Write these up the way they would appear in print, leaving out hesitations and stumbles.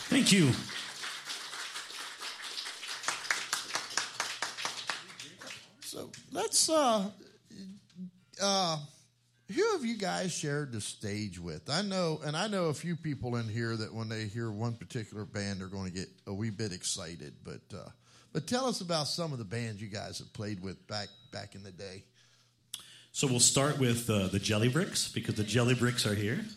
Thank you. So let's, who have you guys shared the stage with? I know a few people in here that when they hear one particular band, they're going to get a wee bit excited. But tell us about some of the bands you guys have played with back in the day. So we'll start with the Jelly Bricks, because the Jelly Bricks are here.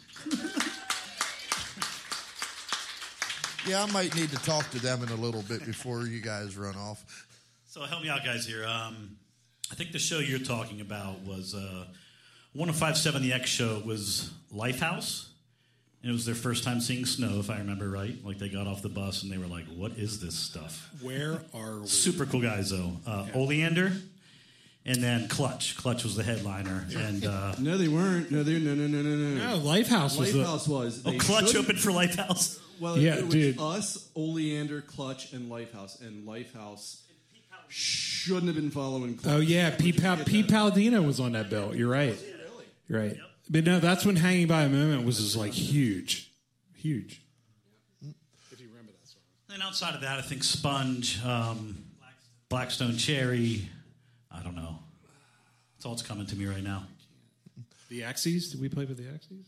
Yeah, I might need to talk to them in a little bit before you guys run off. So help me out, guys, here. I think the show you're talking about was 105.7 The X show was Lifehouse, and it was their first time seeing snow, if I remember right. Like, they got off the bus, and they were like, what is this stuff? Where are we? Super cool guys, though. Oleander, and then Clutch. Clutch was the headliner. And No, they weren't. No. No, Lifehouse was. Lifehouse was. Oh, Clutch opened for Lifehouse? Well, yeah, it was dude. us, Oleander, Clutch, and Lifehouse. And Lifehouse shouldn't have been following Clutch. Oh, yeah. Pete Palladino was on that bill. You're right. You're right. Yep. But no, that's when Hanging by a Moment was just like huge. Huge. If you remember that song. And outside of that, I think Sponge, Blackstone Cherry, I don't know. That's all that's coming to me right now. The Axes? Did we play with the Axes?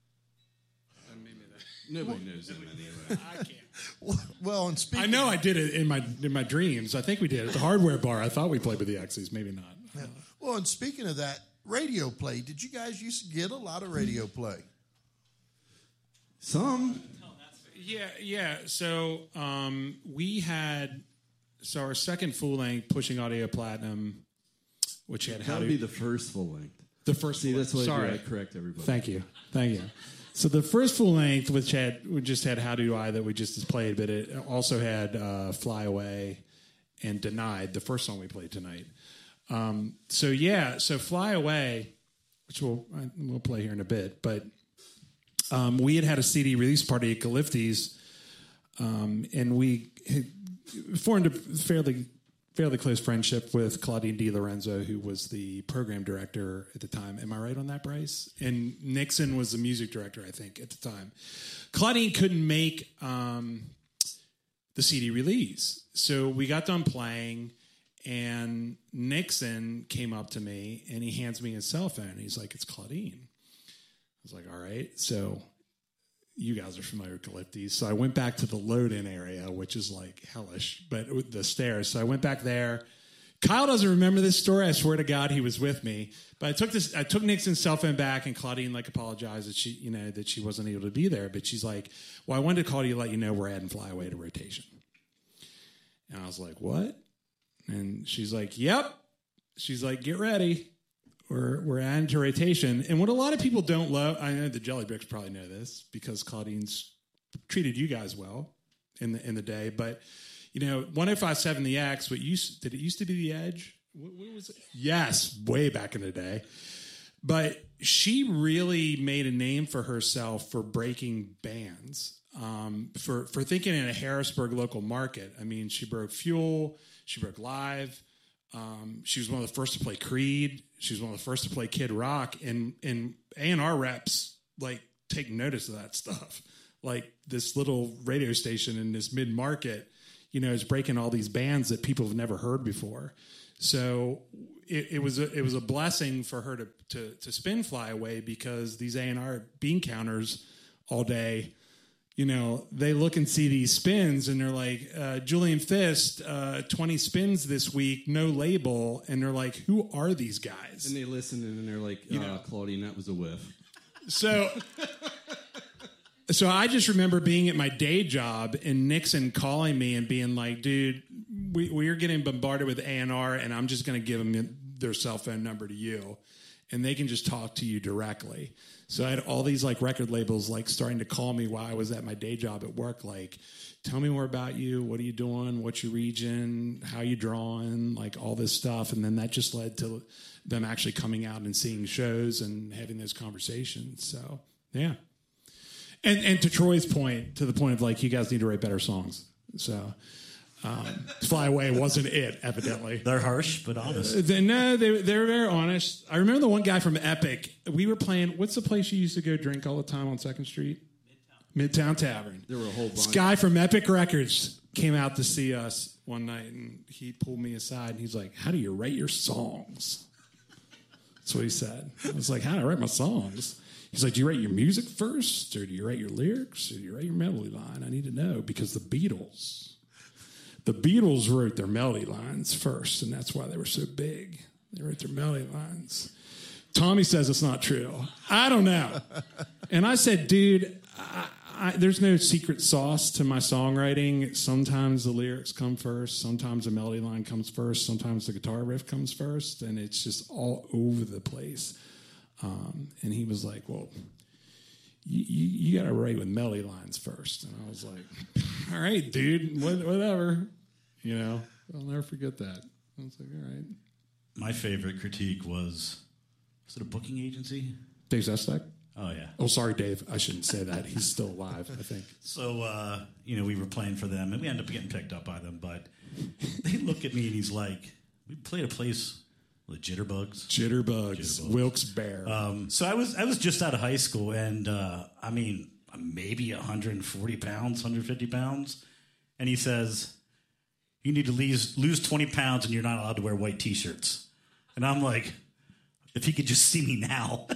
Nobody knows them anyway. I can't. Well, and speaking, I know I did it in my dreams. I think we did at the Hardware Bar. I thought we played with the Axes. Maybe not. Yeah. Well, and speaking of that, radio play. Did you guys used to get a lot of radio play? Some. Yeah. So we had our second full length, Pushing Audio Platinum, which had That would be the first full length. The first. See, that's why Sorry. I correct everybody. Thank you. So the first full length, which we just had How Do I that we just played, but it also had Fly Away and Denied, the first song we played tonight. So Fly Away, which we'll play here in a bit, but we had a CD release party at Galiftes, and we had formed a fairly close friendship with Claudine DiLorenzo, who was the program director at the time. Am I right on that, Bryce? And Nixon was the music director, I think, at the time. Claudine couldn't make the CD release, so we got done playing. And Nixon came up to me, and he hands me his cell phone. He's like, "It's Claudine." I was like, "All right." So you guys are familiar with Galiftes. So I went back to the load-in area, which is like hellish, but with the stairs. So I went back there. Kyle doesn't remember this story. I swear to God, he was with me. But I took Nixon's cell phone back, and Claudine apologized that she wasn't able to be there. But she's like, "Well, I wanted to call you to let you know we're adding Fly Away to rotation." And I was like, "What?" And she's like, "Yep." She's like, "Get ready. We're adding to rotation." And what a lot of people don't love, I know the Jelly Bricks probably know this because Claudine's treated you guys well in the day. But 105.7 The X. Did it used to be The Edge? What was it? Yes, way back in the day. But she really made a name for herself for breaking bands. For thinking in a Harrisburg local market. I mean, she broke Fuel. She broke Live. She was one of the first to play Creed. She was one of the first to play Kid Rock. And A&R reps, take notice of that stuff. Like, this little radio station in this mid-market, is breaking all these bands that people have never heard before. So it was a blessing for her to spin Fly Away, because these A&R bean counters all day, they look and see these spins, and they're like, Julian Fist, 20 spins this week, no label. And they're like, who are these guys? And they listen, and they're like, Claudine, that was a whiff. So I just remember being at my day job and Nixon calling me and being like, "Dude, we're getting bombarded with A&R, and I'm just going to give them their cell phone number to you, and they can just talk to you directly." So I had all these record labels starting to call me while I was at my day job at work, "Tell me more about you. What are you doing? What's your region? How you drawing?" All this stuff. And then that just led to them actually coming out and seeing shows and having those conversations. So, yeah. And to Troy's point, to the point of you guys need to write better songs. So Fly Away wasn't it, evidently. They're harsh, but honest. No, they were very honest. I remember the one guy from Epic. We were playing, what's the place you used to go drink all the time on 2nd Street? Midtown Tavern. There were a whole bunch. This guy from Epic Records came out to see us one night, and he pulled me aside, and he's like, "How do you write your songs?" That's what he said. I was like, "How do I write my songs?" He's like, "Do you write your music first, or do you write your lyrics, or do you write your melody line? I need to know, because the Beatles wrote their melody lines first, and that's why they were so big. They wrote their melody lines." Tommy says it's not true. I don't know. And I said, "Dude, there's no secret sauce to my songwriting. Sometimes the lyrics come first. Sometimes the melody line comes first. Sometimes the guitar riff comes first. And it's just all over the place." And he was like, "Well, you got to write with melody lines first." And I was like, "All right, dude, whatever. You know, I'll never forget that." I was like, "All right." My favorite critique was it a booking agency? Dave Zestek? Oh, yeah. Oh, sorry, Dave. I shouldn't say that. He's still alive, I think. So, we were playing for them, and we ended up getting picked up by them, but they look at me, and he's like, "We played a place with Jitterbugs. Wilkes-Barre. So I was just out of high school, and maybe 140 pounds, 150 pounds. And he says, "You need to lose 20 pounds, and you're not allowed to wear white T-shirts." And I'm like, if he could just see me now.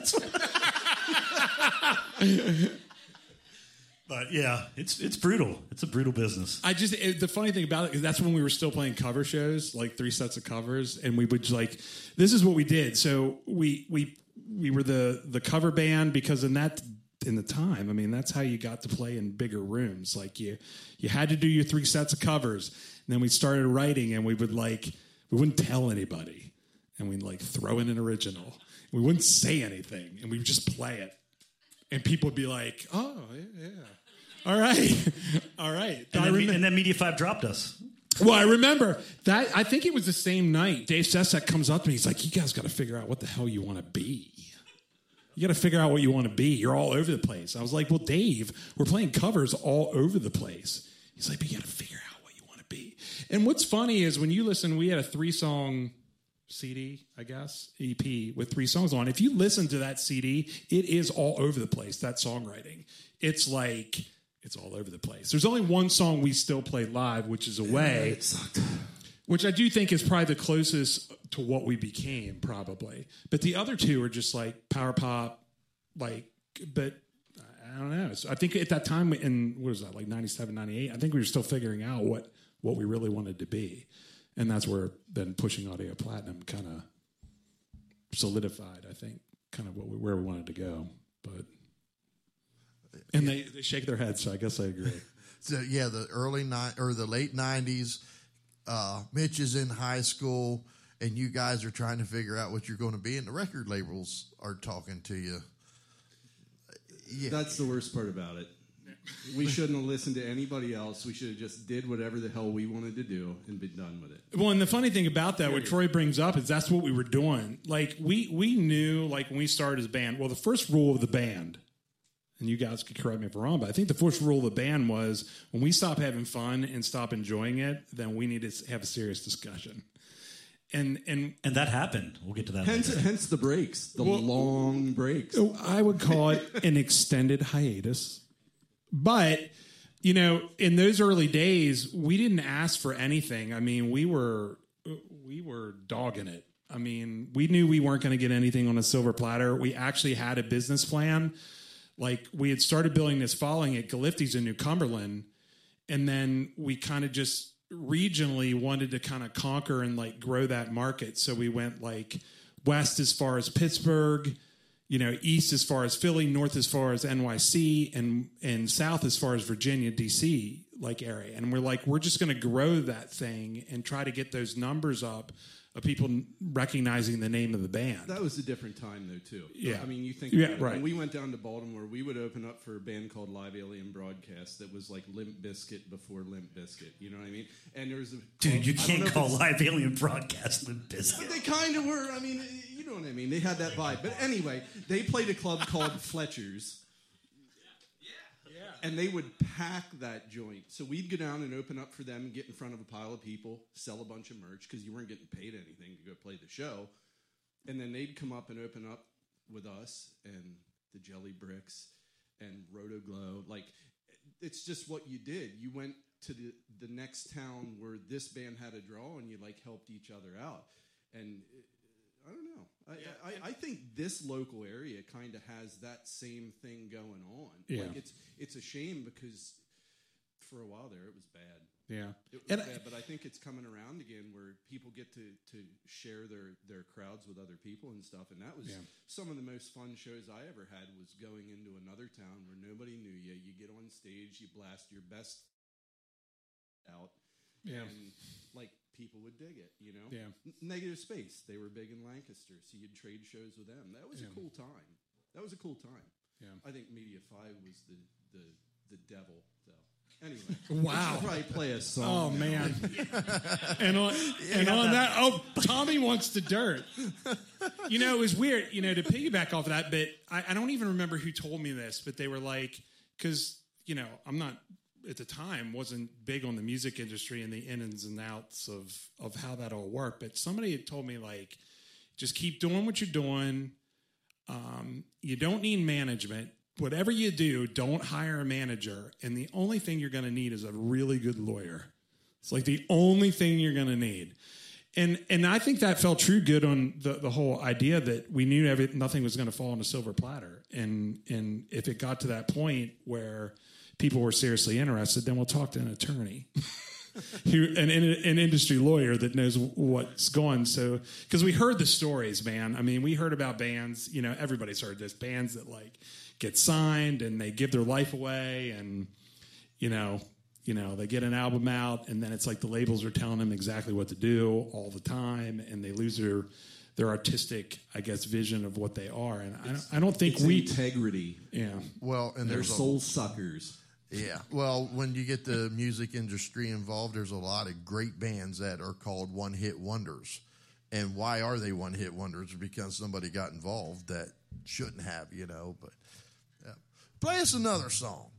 But yeah, it's brutal. It's a brutal business. The funny thing about it is that's when we were still playing cover shows, like 3 sets of covers, and we would this is what we did. So we were the cover band, because in the time, I mean, that's how you got to play in bigger rooms. Like you had to do your 3 sets of covers, and then we started writing, and we wouldn't tell anybody, and we'd throw in an original. We wouldn't say anything, and we would just play it, and people would be like, "Oh yeah. All right." And then Media 5 dropped us. Well, I remember that. I think it was the same night. Dave Sesek comes up to me. He's like, "You guys got to figure out what the hell you want to be. You got to figure out what you want to be. You're all over the place." I was like, "Well, Dave, we're playing covers all over the place." He's like, "But you got to figure out what you want to be." And what's funny is when you listen, we had a 3-song CD, I guess, EP with 3 songs on. If you listen to that CD, it is all over the place, that songwriting. It's all over the place. There's only one song we still play live, which is Away, which I do think is probably the closest to what we became, probably. But the other 2 are just power pop, but I don't know. So I think at that time, in, what was that, 97, 98, I think we were still figuring out what we really wanted to be. And that's where then Pushing Audio Platinum kind of solidified, I think, kind of where we wanted to go. But and they shake their heads, so I guess I agree. So yeah, the late 90s. Mitch is in high school, and you guys are trying to figure out what you're going to be, and the record labels are talking to you. Yeah. That's the worst part about it. We shouldn't have listened to anybody else. We should have just did whatever the hell we wanted to do and been done with it. Well, and the funny thing about that, what Troy brings up, is that's what we were doing. We knew, when we started as a band, well, the first rule of the band, and you guys could correct me if I'm wrong, but I think the first rule of the band was when we stop having fun and stop enjoying it, then we need to have a serious discussion. And that happened. We'll get to that later. Hence the breaks, long breaks. I would call it an extended hiatus. But, in those early days, we didn't ask for anything. I mean, we were dogging it. I mean, we knew we weren't going to get anything on a silver platter. We actually had a business plan. We had started building this following at Galifty's in New Cumberland, and then we kind of just regionally wanted to kind of conquer and grow that market. So we went west as far as Pittsburgh, east as far as Philly, north as far as NYC, and south as far as Virginia, DC area. And we're just going to grow that thing and try to get those numbers up of people recognizing the name of the band. That was a different time, though, too. Yeah. I mean, you think about it. Right. When we went down to Baltimore, we would open up for a band called Live Alien Broadcast that was like Limp Bizkit before Limp Bizkit. You know what I mean? And there was Dude, you can't call Live Alien Broadcast Limp Bizkit. They kind of were. I mean, you know what I mean? They had that vibe. But anyway, they played a club called Fletcher's. And they would pack that joint. So we'd go down and open up for them and get in front of a pile of people, sell a bunch of merch, because you weren't getting paid anything to go play the show. And then they'd come up and open up with us and the Jelly Bricks and Rotoglow. it's just what you did. You went to the next town where this band had a draw, and you like helped each other out. And I don't know. I think this local area kind of has that same thing going on. Yeah. Like it's a shame because for a while there it was bad. Yeah. It was bad, but I think it's coming around again where people get to share their crowds with other people and stuff. And that was some of the most fun shows I ever had, was going into another town where nobody knew you. You get on stage, you blast your best out. Yeah. And like people would dig it, you know? Yeah. Negative Space, they were big in Lancaster, so you'd trade shows with them. That was a cool time. That was a cool time. Yeah. I think Media 5 was the devil, though. Anyway, wow! We should probably play a song. Oh now. man! and on that, Tommy wants the dirt. You know, it was weird. You know, to piggyback off of that bit, I don't even remember who told me this, but they were like, because you know, I'm not at the time wasn't big on the music industry and the ins and outs of how that all worked. But somebody had told me like, just keep doing what you're doing. You don't need management. Whatever you do, don't hire a manager. And the only thing you're going to need is a really good lawyer. It's like the only thing you're going to need. And I think that felt true good on the whole idea that we knew nothing was going to fall on a silver platter. And if it got to that point where people were seriously interested, then we'll talk to an attorney. an industry lawyer that knows what's going. So, because we heard the stories, man. I mean, we heard about bands, you know, everybody's heard this, bands that like get signed and they give their life away, and you know, they get an album out, and then it's like the labels are telling them exactly what to do all the time, and they lose their artistic, I guess, vision of what they are. And I don't think integrity. Yeah. Well, and they're soul suckers. Yeah. Well, when you get the music industry involved, there's a lot of great bands that are called one-hit wonders. And why are they one-hit wonders? Because somebody got involved that shouldn't have, you know. But yeah. Play us another song.